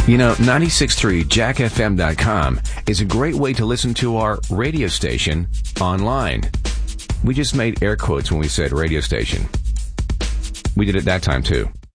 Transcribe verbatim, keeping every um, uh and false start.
You know, ninety-six point three jack f m dot com is a great way to listen to our radio station online. We just made air quotes when we said radio station. We did it that time, too.